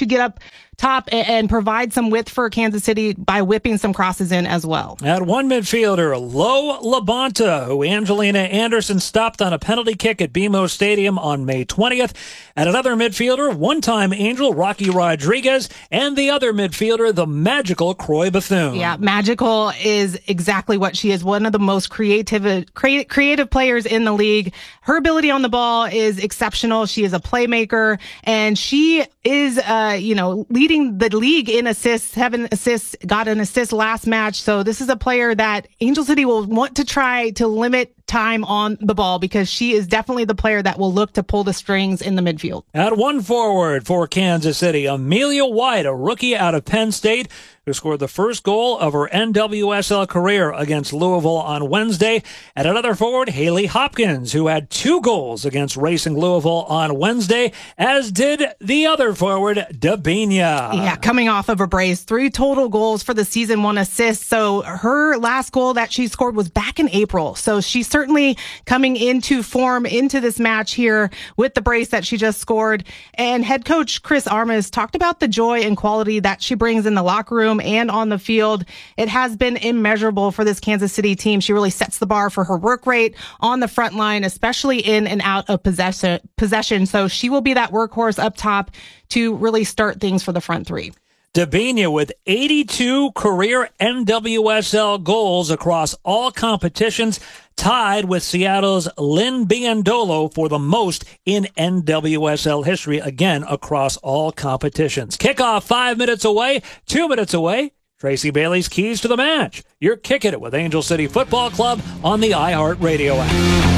to get up top and provide some width for Kansas City by whipping some crosses in as well. At one midfielder, Lo LaBonta, who Angelina Anderson stopped on a penalty kick at BMO Stadium on May 20th. At another midfielder, one-time Angel Rocky Rodriguez, and the other midfielder, the magical Croy Bethune. Yeah, magical is exactly what she is. One of the most creative players in the league. Her ability on the ball is exceptional. She is a playmaker, and she is, leading the league in assists, 7 assists, got an assist last match. So this is a player that Angel City will want to try to limit time on the ball because she is definitely the player that will look to pull the strings in the midfield. At one forward for Kansas City, Amelia White, a rookie out of Penn State, who scored the first goal of her NWSL career against Louisville on Wednesday. At another forward, Haley Hopkins, who had 2 goals against Racing Louisville on Wednesday, as did the other forward, Dabinia. Yeah, coming off of a brace, 3 total goals for the season, 1 assist. So her last goal that she scored was back in April. So she's certainly coming into form into this match here with the brace that she just scored. And head coach Chris Armas talked about the joy and quality that she brings in the locker room and on the field. It has been immeasurable for this Kansas City team. She really sets the bar for her work rate on the front line, especially in and out of possession. So she will be that workhorse up top to really start things for the front 3. Dabinia with 82 career NWSL goals across all competitions, tied with Seattle's Lynn Biandolo for the most in NWSL history, again, across all competitions. Kickoff 5 minutes away, 2 minutes away. Tracy Bailey's keys to the match. You're kicking it with Angel City Football Club on the iHeartRadio app.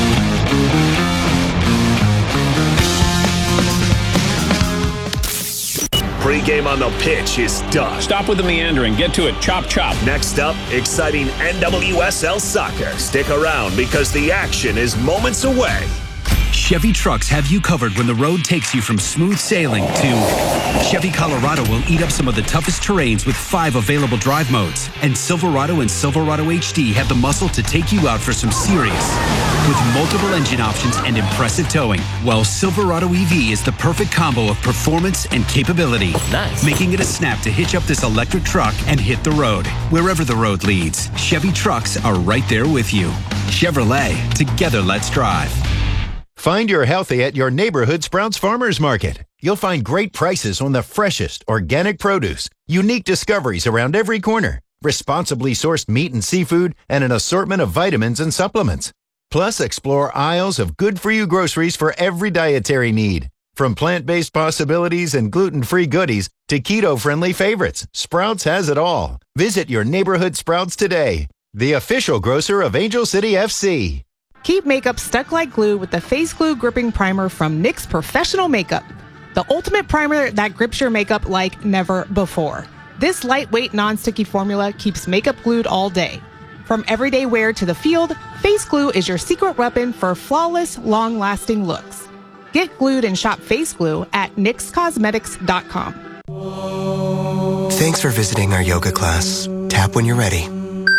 Pre-game on the pitch is done. Stop with the meandering. Get to it. Chop, chop. Next up, exciting NWSL soccer. Stick around because the action is moments away. Chevy trucks have you covered when the road takes you from smooth sailing to Chevy Colorado will eat up some of the toughest terrains with 5 available drive modes. And Silverado and Silverado HD have the muscle to take you out for some serious. With multiple engine options and impressive towing, while Silverado EV is the perfect combo of performance and capability. Nice. Making it a snap to hitch up this electric truck and hit the road. Wherever the road leads, Chevy trucks are right there with you. Chevrolet, together let's drive. Find your healthy at your neighborhood Sprouts Farmers Market. You'll find great prices on the freshest organic produce, unique discoveries around every corner, responsibly sourced meat and seafood, and an assortment of vitamins and supplements. Plus, explore aisles of good-for-you groceries for every dietary need. From plant-based possibilities and gluten-free goodies to keto-friendly favorites, Sprouts has it all. Visit your neighborhood Sprouts today, the official grocer of Angel City FC. Keep makeup stuck like glue with the Face Glue Gripping Primer from NYX Professional Makeup. The ultimate primer that grips your makeup like never before. This lightweight, non-sticky formula keeps makeup glued all day. From everyday wear to the field, Face Glue is your secret weapon for flawless, long-lasting looks. Get glued and shop Face Glue at NYXCosmetics.com. Thanks for visiting our yoga class. Tap when you're ready.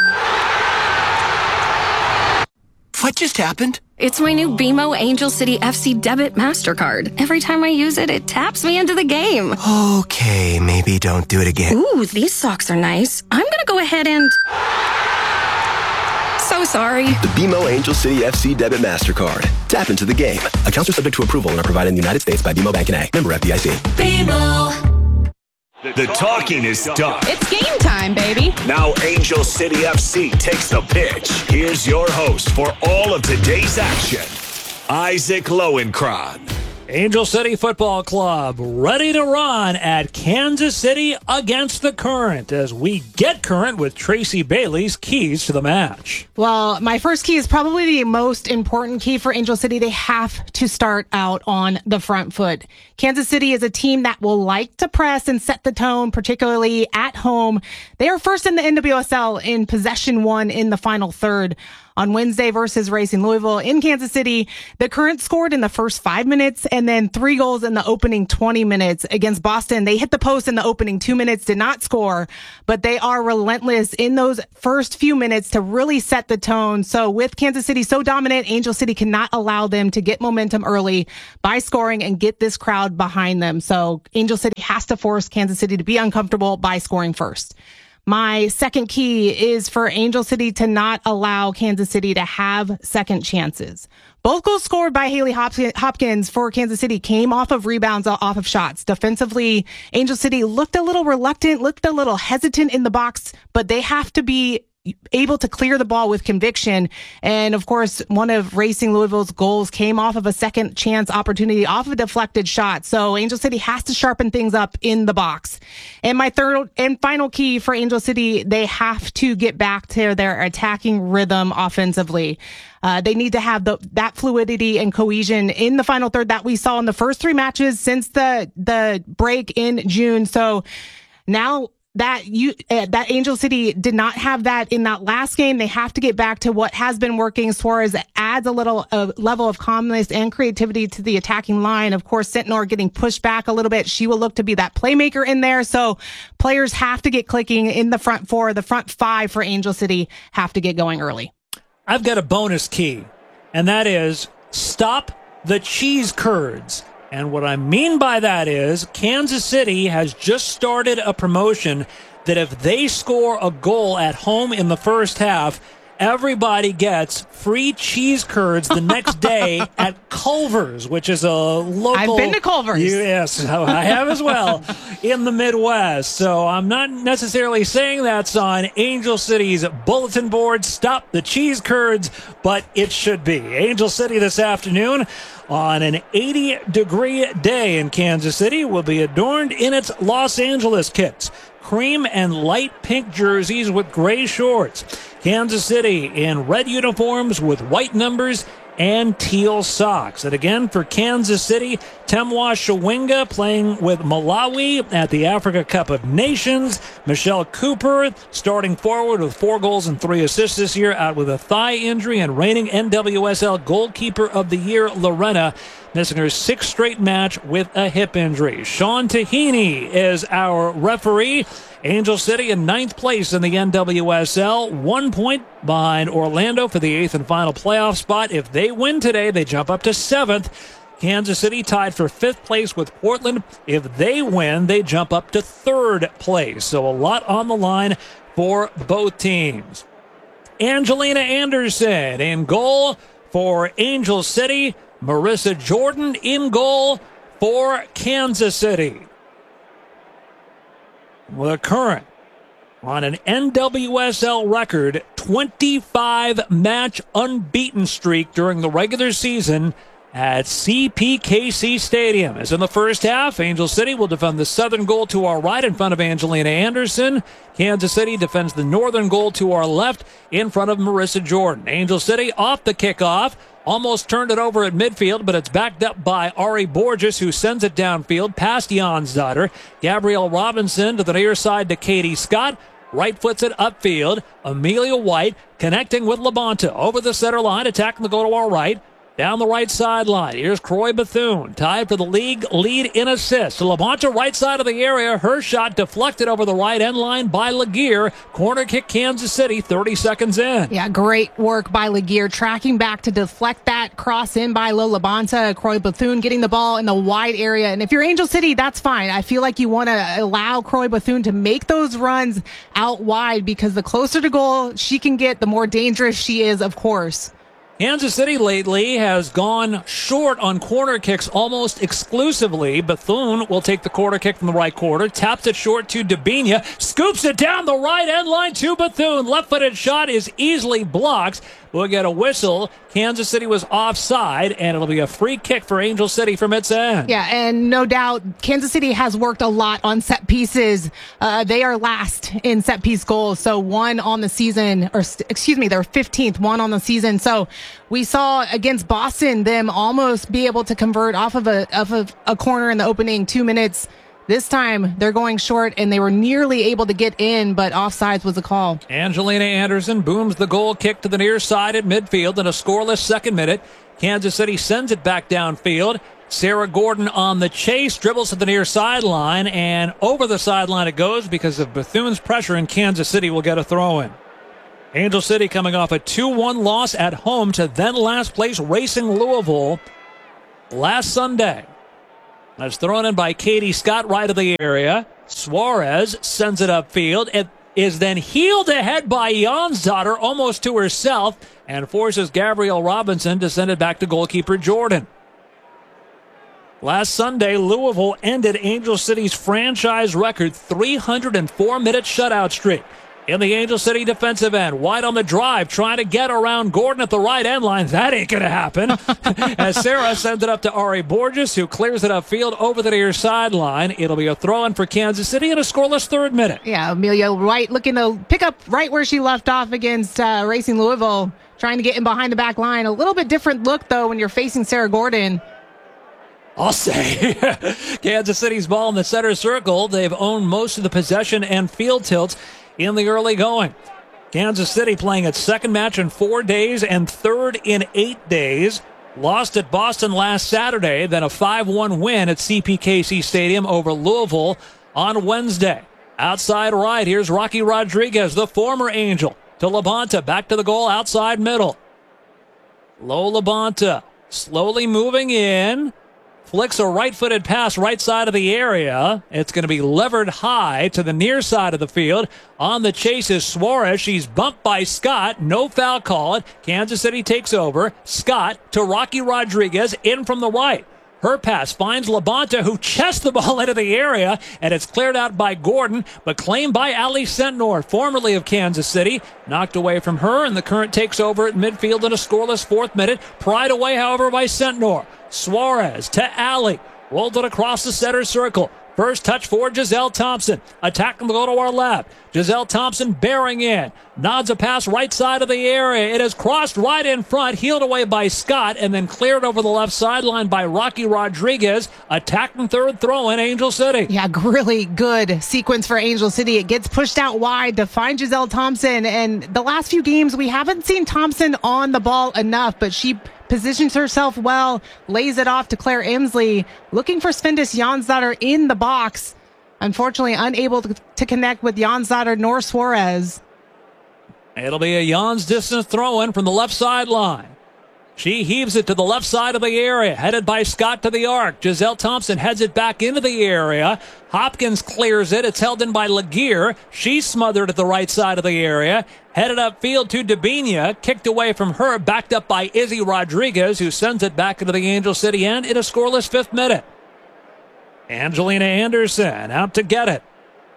What just happened? It's my new BMO Angel City FC Debit MasterCard. Every time I use it, it taps me into the game. Okay, maybe don't do it again. Ooh, these socks are nice. I'm gonna go ahead and... So sorry. The BMO Angel City FC Debit MasterCard. Tap into the game. Accounts are subject to approval and are provided in the United States by BMO Bank N.A. Member FDIC. BMO. The talking is done. It's game time, baby. Now Angel City FC takes the pitch. Here's your host for all of today's action, Isaac Lowenkron. Angel City Football Club ready to run at Kansas City against the current as we get current with Tracy Bailey's keys to the match. Well, my first key is probably the most important key for Angel City. They have to start out on the front foot. Kansas City is a team that will like to press and set the tone, particularly at home. They are first in the NWSL in possession 1 in the final third. on Wednesday versus Racing Louisville in Kansas City. The Current scored in the first 5 minutes and then 3 goals in the opening 20 minutes. Against Boston, they hit the post in the opening 2 minutes, did not score, but they are relentless in those first few minutes to really set the tone. So with Kansas City so dominant, Angel City cannot allow them to get momentum early by scoring and get this crowd behind them. So Angel City has to force Kansas City to be uncomfortable by scoring first. My second key is for Angel City to not allow Kansas City to have second chances. Both goals scored by Haley Hopkins for Kansas City came off of rebounds, off of shots. Defensively, Angel City looked a little reluctant, looked a little hesitant in the box, but they have to be able to clear the ball with conviction. And of course, one of Racing Louisville's goals came off of a second chance opportunity off of a deflected shot. So Angel City has to sharpen things up in the box. And my third and final key for Angel City, they have to get back to their attacking rhythm offensively. They need to have that fluidity and cohesion in the final third that we saw in the first 3 matches since the break in June. So now that Angel City did not have that in that last game, they have to get back to what has been working. Suarez adds a level of calmness and creativity to the attacking line. Of course, Sentnor getting pushed back a little bit. She will look to be that playmaker in there. So players have to get clicking in the front 4. The front 5 for Angel City have to get going early. I've got a bonus key, and that is stop the cheese curds. And what I mean by that is Kansas City has just started a promotion that if they score a goal at home in the first half, everybody gets free cheese curds the next day at Culver's, which is a local... I've been to Culver's. Yes, I have as well, in the Midwest. So I'm not necessarily saying that's on Angel City's bulletin board, stop the cheese curds, but it should be. Angel City this afternoon on an 80-degree day in Kansas City will be adorned in its Los Angeles kits. Cream and light pink jerseys with gray shorts. Kansas City in red uniforms with white numbers and teal socks. And again, for Kansas City, Temwa Shawinga playing with Malawi at the Africa Cup of Nations. Michelle Cooper starting forward with 4 goals and 3 assists this year, out with a thigh injury, and reigning NWSL goalkeeper of the year, Lorena, missing her 6th straight match with a hip injury. Sean Tahini is our referee. Angel City in 9th place in the NWSL, 1 point behind Orlando for the 8th and final playoff spot. If they win today, they jump up to 7th. Kansas City tied for 5th place with Portland. If they win, they jump up to 3rd place. So a lot on the line for both teams. Angelina Anderson in goal for Angel City. Marissa Jordan in goal for Kansas City. The Current on an NWSL record 25-match unbeaten streak during the regular season at CPKC Stadium. As in the first half, Angel City will defend the southern goal to our right in front of Angelina Anderson. Kansas City defends the northern goal to our left in front of Marissa Jordan. Angel City off the kickoff. Almost turned it over at midfield, but it's backed up by Ari Borges, who sends it downfield past Jansdotter. Gabrielle Robinson to the near side to Katie Scott. Right foots it upfield. Amelia White connecting with Labonta over the center line, attacking the goal to our right. Down the right sideline, here's Croy Bethune, tied for the league lead in assists. Labonta, right side of the area, her shot deflected over the right end line by Laguerre. Corner kick Kansas City, 30 seconds in. Yeah, great work by Laguerre, tracking back to deflect that cross in by Lola Bonta. Croy Bethune getting the ball in the wide area. And if you're Angel City, that's fine. I feel like you want to allow Croy Bethune to make those runs out wide, because the closer to goal she can get, the more dangerous she is, of course. Kansas City lately has gone short on corner kicks almost exclusively. Bethune will take the corner kick from the right quarter, taps it short to Dabinia, scoops it down the right end line to Bethune. Left-footed shot is easily blocked. We'll get a whistle. Kansas City was offside, and it'll be a free kick for Angel City from its end. Yeah, and no doubt, Kansas City has worked a lot on set pieces. They are last in set piece goals, so 1 on the season, or excuse me, they're 15th, 1 on the season. So we saw against Boston them almost be able to convert off of a corner in the opening 2 minutes. This time, they're going short, and they were nearly able to get in, but offsides was a call. Angelina Anderson booms the goal kick to the near side at midfield in a scoreless second minute. Kansas City sends it back downfield. Sarah Gordon on the chase, dribbles to the near sideline, and over the sideline it goes because of Bethune's pressure, and Kansas City will get a throw-in. Angel City coming off a 2-1 loss at home to then last place Racing Louisville last Sunday. That's thrown in by Katie Scott right of the area. Suarez sends it upfield. It is then heeled ahead by Jonsdottir almost to herself and forces Gabrielle Robinson to send it back to goalkeeper Jordan. Last Sunday, Louisville ended Angel City's franchise record 304-minute shutout streak. In the Angel City defensive end, wide on the drive, trying to get around Gordon at the right end line. That ain't going to happen. As Sarah sends it up to Ari Borges, who clears it upfield over the near sideline. It'll be a throw-in for Kansas City in a scoreless third minute. Yeah, Amelia Wright looking to pick up right where she left off against Racing Louisville, trying to get in behind the back line. A little bit different look, though, when you're facing Sarah Gordon. I'll say. Kansas City's ball in the center circle. They've owned most of the possession and field tilts in the early going. Kansas City playing its second match in 4 days and third in 8 days. Lost at Boston last Saturday, then a 5-1 win at CPKC Stadium over Louisville on Wednesday. Outside right, here's Rocky Rodriguez, the former Angel, to Labonta, back to the goal outside middle. Low Labonta, slowly moving in. Flicks a right-footed pass right side of the area. It's going to be levered high to the near side of the field. On the chase is Suarez. She's bumped by Scott. No foul called. Kansas City takes over. Scott to Rocky Rodriguez in from the right. Her pass finds Labonta, who chests the ball into the area, and it's cleared out by Gordon, but claimed by Ali Sentnor, formerly of Kansas City. Knocked away from her, and the Current takes over at midfield in a scoreless fourth minute. Pried away, however, by Sentnor. Suarez to Ali. Rolled it across the center circle. First touch for Giselle Thompson. Attacking the goal to our left. Giselle Thompson bearing in. Nods a pass right side of the area. It is crossed right in front. Healed away by Scott and then cleared over the left sideline by Rocky Rodriguez. Attacking third throw in Angel City. Yeah, really good sequence for Angel City. It gets pushed out wide to find Giselle Thompson. And the last few games, we haven't seen Thompson on the ball enough, but she positions herself well, lays it off to Claire Emsley, looking for Svendis Jonsdottir in the box. Unfortunately, unable to connect with Jonsdottir nor Suarez. It'll be a Jans distance throw-in from the left sideline. She heaves it to the left side of the area, headed by Scott to the arc. Giselle Thompson heads it back into the area. Hopkins clears it. It's held in by Laguerre. She's smothered at the right side of the area. Headed upfield to Dabinia. Kicked away from her, backed up by Izzy Rodriguez, who sends it back into the Angel City end in a scoreless fifth minute. Angelina Anderson out to get it.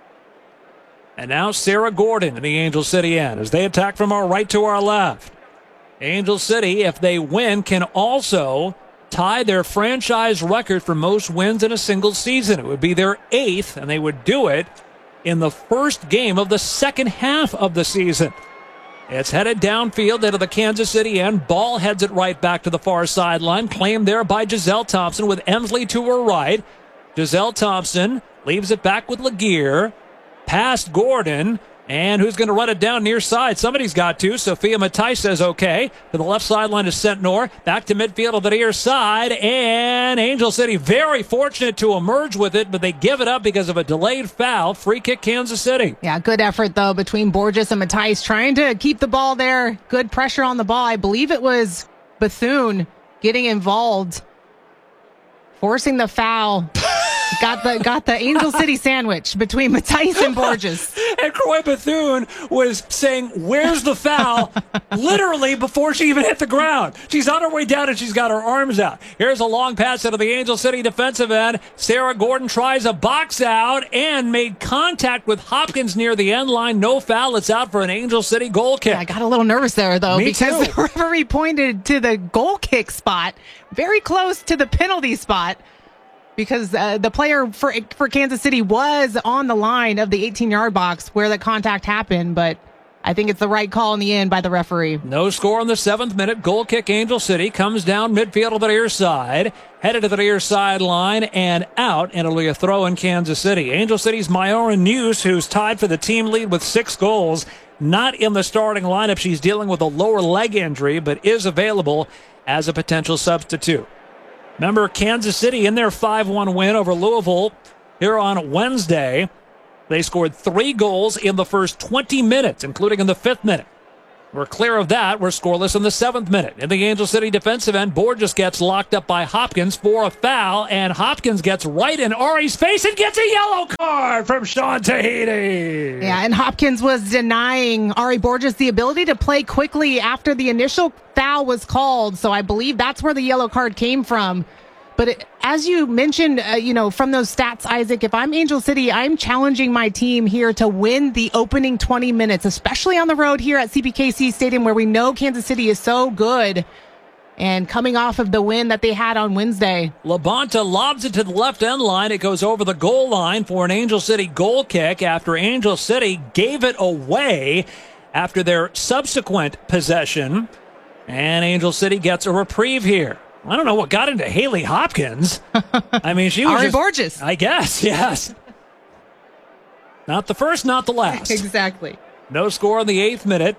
And now Sarah Gordon in the Angel City end as they attack from our right to our left. Angel City, if they win, can also tie their franchise record for most wins in a single season. It would be their 8th, and they would do it in the first game of the second half of the season. It's headed downfield into the Kansas City end. Ball heads it right back to the far sideline. Claimed there by Giselle Thompson with Emsley to her right. Giselle Thompson leaves it back with Laguerre. Past Gordon. And who's going to run it down near side? Somebody's got to. Sophia Matthijs says okay. To the left sideline is Sentnor. Back to midfield on the near side. And Angel City very fortunate to emerge with it, but they give it up because of a delayed foul. Free kick Kansas City. Yeah, good effort, though, between Borges and Matthijs trying to keep the ball there. Good pressure on the ball. I believe it was Bethune getting involved, forcing the foul. Got the Angel City sandwich between Matthijs and Borges. And Croy Bethune was saying, where's the foul? Literally before she even hit the ground. She's on her way down and she's got her arms out. Here's a long pass out of the Angel City defensive end. Sarah Gordon tries a box out and made contact with Hopkins near the end line. No foul. It's out for an Angel City goal kick. Yeah, I got a little nervous there, though, because the referee pointed to the goal kick spot, very close to the penalty spot. Because the player for Kansas City was on the line of the 18-yard box where the contact happened, but I think it's the right call in the end by the referee. No score in the 7th minute. Goal kick Angel City comes down midfield on the near side. headed to the near sideline and out, and it'll be a throw in Kansas City. Angel City's Myron News, who's tied for the team lead with 6 goals, not in the starting lineup. She's dealing with a lower leg injury, but is available as a potential substitute. Remember, Kansas City in their 5-1 win over Louisville here on Wednesday. They scored 3 goals in the first 20 minutes, including in the 5th minute. We're clear of that. We're scoreless in the 7th minute. In the Angel City defensive end, Borges gets locked up by Hopkins for a foul, and Hopkins gets right in Ari's face and gets a yellow card from Sean Tahiti. Yeah, and Hopkins was denying Ari Borges the ability to play quickly after the initial foul was called, so I believe that's where the yellow card came from. But as you mentioned, from those stats, Isaac, if I'm Angel City, I'm challenging my team here to win the opening 20 minutes, especially on the road here at CPKC Stadium, where we know Kansas City is so good and coming off of the win that they had on Wednesday. Labonta lobs it to the left end line. It goes over the goal line for an Angel City goal kick after Angel City gave it away after their subsequent possession. And Angel City gets a reprieve here. I don't know what got into Haley Hopkins. I mean, she was Ari Borges. I guess, yes. Not the first, not the last. Exactly. No score in the 8th minute.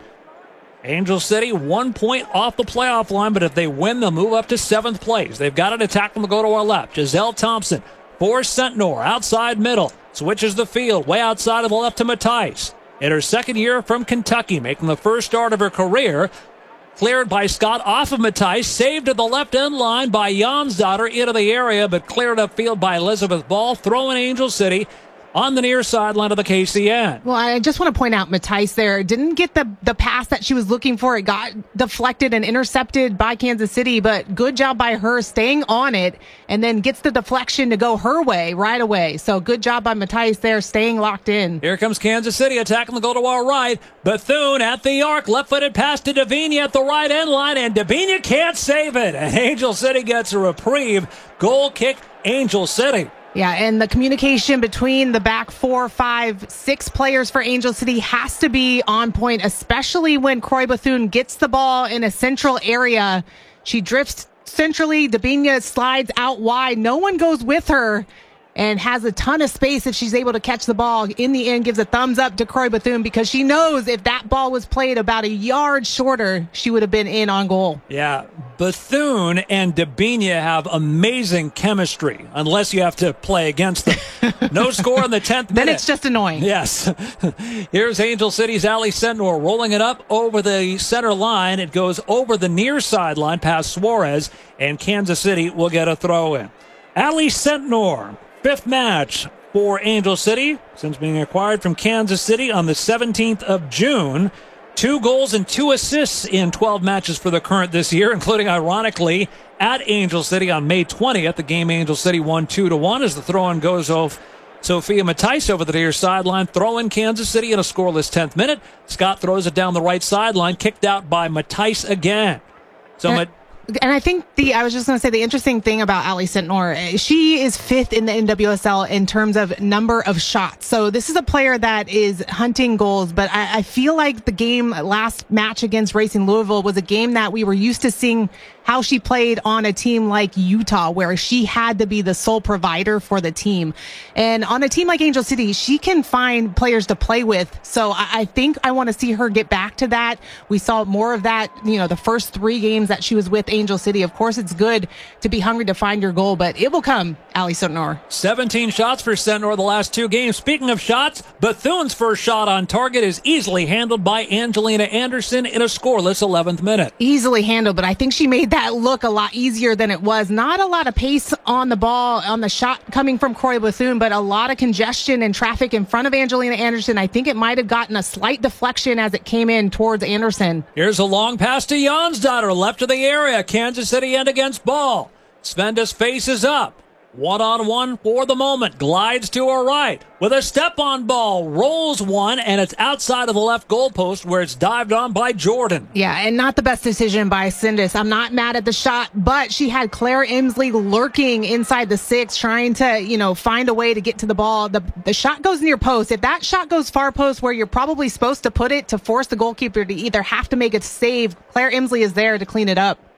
Angel City 1 point off the playoff line, but if they win, they'll move up to 7th place. They've got an attack from the go to our left. Giselle Thompson for Sentnor, outside middle. Switches the field, way outside of the left to Matthijs. In her 2nd year from Kentucky, making the first start of her career. Cleared by Scott off of Matthijs, saved at the left end line by Jansdotter into the area, but cleared upfield by Elizabeth Ball, throwing Angel City on the near sideline of the KCN. Well, I just want to point out Matthijs there didn't get the pass that she was looking for. It got deflected and intercepted by Kansas City, but good job by her staying on it and then gets the deflection to go her way right away. So good job by Matthijs there, staying locked in. Here comes Kansas City attacking the goal to our right. Bethune at the arc, left-footed pass to Davinia at the right end line, and Davinia can't save it. And Angel City gets a reprieve. Goal kick, Angel City. Yeah, and the communication between the back 4, 5, 6 players for Angel City has to be on point, especially when Croy Bethune gets the ball in a central area. She drifts centrally. Dabinia slides out wide. No one goes with her and has a ton of space if she's able to catch the ball. In the end, gives a thumbs up to Croy Bethune because she knows if that ball was played about a yard shorter, she would have been in on goal. Yeah, Bethune and Dabinia have amazing chemistry, unless you have to play against them. No score in the 10th minute. Then it's just annoying. Yes. Here's Angel City's Allie Sentnor rolling it up over the center line. It goes over the near sideline past Suarez, and Kansas City will get a throw in. Allie Sentnor, 5th match for Angel City since being acquired from Kansas City on the 17th of June. 2 goals and 2 assists in 12 matches for the Current this year, including, ironically, at Angel City on May 20th. The game Angel City won 2-1 as the throw-in goes off Sophia Matthijs over the near sideline, throwing Kansas City in a scoreless 10th minute. Scott throws it down the right sideline, kicked out by Matthijs again. And I think I was just going to say the interesting thing about Allie Sentnor, she is 5th in the NWSL in terms of number of shots. So this is a player that is hunting goals, but I feel like the game last match against Racing Louisville was a game that we were used to seeing how she played on a team like Utah, where she had to be the sole provider for the team. And on a team like Angel City, she can find players to play with. So I think I want to see her get back to that. We saw more of that, the first 3 games that she was with Angel City. Of course, it's good to be hungry to find your goal, but it will come, Allie Sentnor. 17 shots for Sentnor the last 2 games. Speaking of shots, Bethune's first shot on target is easily handled by Angelina Anderson in a scoreless 11th minute. Easily handled, but I think she made that look a lot easier than it was. Not a lot of pace on the ball, on the shot coming from Croy Bethune, but a lot of congestion and traffic in front of Angelina Anderson. I think it might have gotten a slight deflection as it came in towards Anderson. Here's a long pass to Jansdotter, left of the area. Kansas City end against ball. Svendas faces up. 1-on-1 for the moment. Glides to her right with a step-on ball. Rolls one, and it's outside of the left goalpost where it's dived on by Jordan. Yeah, and not the best decision by Sindis. I'm not mad at the shot, but she had Claire Emsley lurking inside the 6, trying to, find a way to get to the ball. The shot goes near post. If that shot goes far post where you're probably supposed to put it to force the goalkeeper to either have to make a save, Claire Emsley is there to clean it up.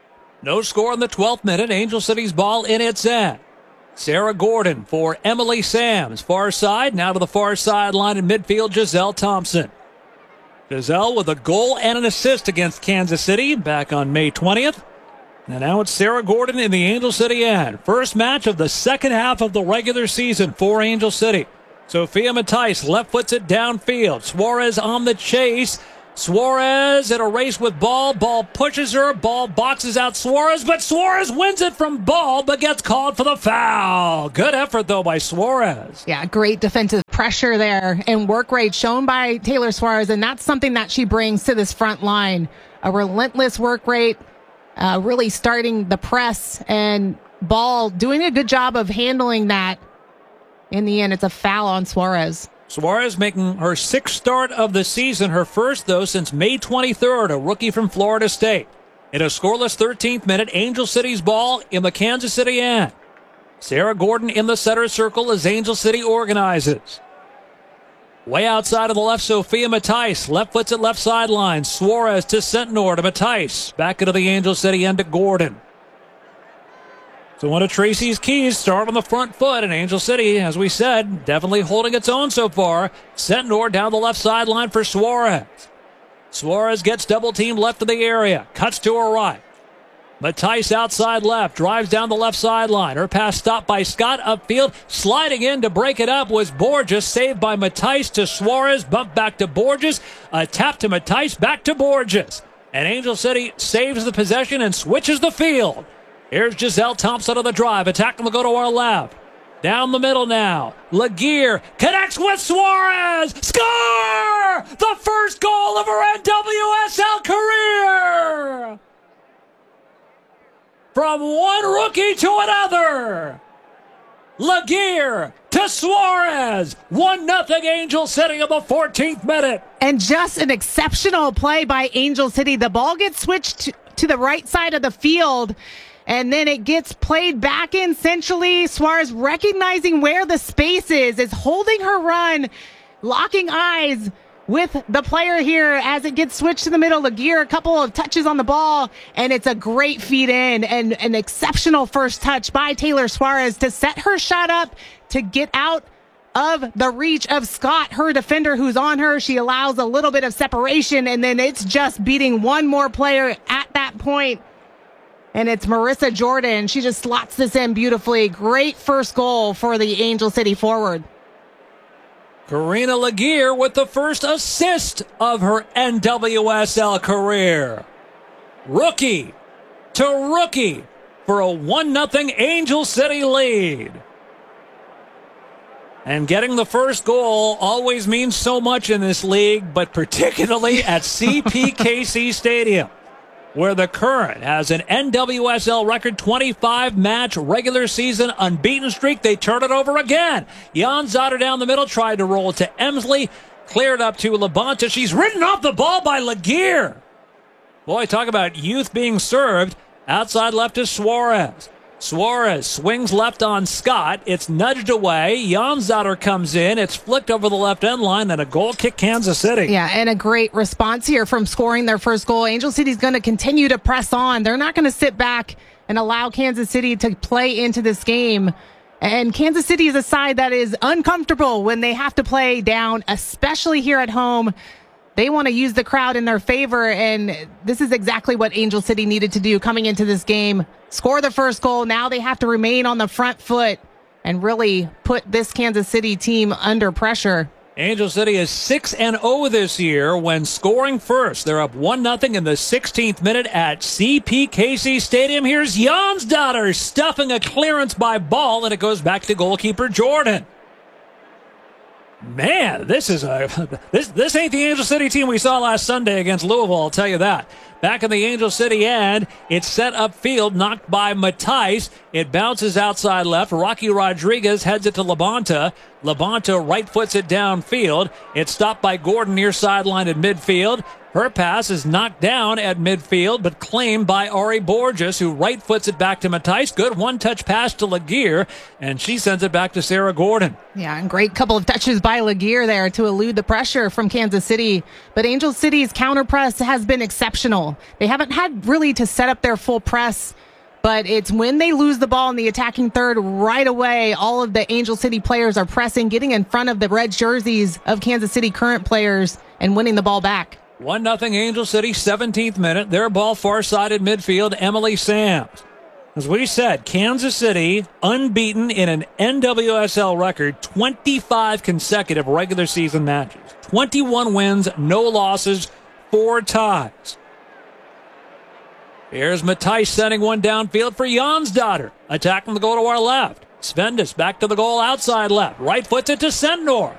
No score in the 12th minute. Angel City's ball in its end. Sarah Gordon for Emily Sams. Far side, now to the far sideline in midfield, Giselle Thompson. Giselle with a goal and an assist against Kansas City back on May 20th. And now it's Sarah Gordon in the Angel City end. First match of the second half of the regular season for Angel City. Sophia Matthijs left foots it downfield. Suarez on the chase. Suarez in a race with ball. Ball pushes her. Ball boxes out Suarez, but Suarez wins it from ball, but gets called for the foul. Good effort, though, by Suarez. Yeah, great defensive pressure there and work rate shown by Taylor Suarez, and that's something that she brings to this front line. A relentless work rate, really starting the press, and Ball doing a good job of handling that. In the end, it's a foul on Suarez. Suarez making her sixth start of the season, her first, though, since May 23rd, a rookie from Florida State. In a scoreless 13th minute, Angel City's ball in the Kansas City end. Sarah Gordon in the center circle as Angel City organizes. Way outside of the left, Sophia Matthijs. Left foots at left sideline. Suarez to Centenor to Matthijs. Back into the Angel City end to Gordon. So one of Tracy's keys, start on the front foot, and Angel City, as we said, definitely holding its own so far. Centenor down the left sideline for Suarez. Suarez gets double teamed left of the area. Cuts to her right. Matthijs outside left. Drives down the left sideline. Her pass stopped by Scott upfield. Sliding in to break it up was Borges. Saved by Matthijs to Suarez. Bump back to Borges. A tap to Matthijs. Back to Borges. And Angel City saves the possession and switches the field. Here's Giselle Thompson on the drive. Attacking will go to our left. Down the middle now. Laguerre connects with Suarez. Score! The first goal of her NWSL career! From one rookie to another. Laguerre to Suarez. 1-0 Angel City in the 14th minute. And just an exceptional play by Angel City. The ball gets switched to the right side of the field. And then it gets played back in centrally. Suarez recognizing where the space is holding her run, locking eyes with the player here as it gets switched to the middle. Laguerre, a couple of touches on the ball, and it's a great feed in and an exceptional first touch by Taylor Suarez to set her shot up to get out of the reach of Scott, her defender who's on her. She allows a little bit of separation, and then it's just beating one more player at that point. And it's Marissa Jordan. She just slots this in beautifully. Great first goal for the Angel City forward. Karina Laguerre with the first assist of her NWSL career. Rookie to rookie for a 1-0 Angel City lead. And getting the first goal always means so much in this league, but particularly at CPKC Stadium, where the Current has an NWSL record 25-match regular season unbeaten streak. They turn it over again. Jan Zotter down the middle, tried to roll it to Emsley. Cleared up to Labonta. She's ridden off the ball by Laguerre. Boy, talk about youth being served. Outside left is Suarez. Suarez swings left on Scott. It's nudged away. Jan Zotter comes in. It's flicked over the left end line, and a goal kick Kansas City. Yeah, and a great response here from scoring their first goal. Angel City's going to continue to press on. They're not going to sit back and allow Kansas City to play into this game. And Kansas City is a side that is uncomfortable when they have to play down, especially here at home. They want to use the crowd in their favor, and this is exactly what Angel City needed to do coming into this game. Score the first goal. Now they have to remain on the front foot and really put this Kansas City team under pressure. Angel City is 6-0 this year when scoring first. They're up 1-0 in the 16th minute at CPKC Stadium. Here's Jan's daughter stuffing a clearance by Ball, and it goes back to goalkeeper Jordan. Man, this ain't the Angel City team we saw last Sunday against Louisville, I'll tell you that. Back in the Angel City end, it's set upfield, knocked by Matthijs. It bounces outside left. Rocky Rodriguez heads it to Labonta. Labonta right foots it downfield. It's stopped by Gordon near sideline at midfield. Her pass is knocked down at midfield, but claimed by Ari Borges, who right foots it back to Matthijs. Good one-touch pass to Laguerre, and she sends it back to Sarah Gordon. Yeah, and great couple of touches by Laguerre there to elude the pressure from Kansas City. But Angel City's counter press has been exceptional. They haven't had really to set up their full press, but it's when they lose the ball in the attacking third right away, all of the Angel City players are pressing, getting in front of the red jerseys of Kansas City current players and winning the ball back. 1-0 Angel City, 17th minute. Their ball far-sided midfield, Emily Sams. As we said, Kansas City unbeaten in an NWSL record, 25 consecutive regular season matches. 21 wins, no losses, 4 ties. Here's Matthijs sending one downfield for Jansdotter. Attacking the goal to our left. Svendis back to the goal outside left. Right foots it to Sendor.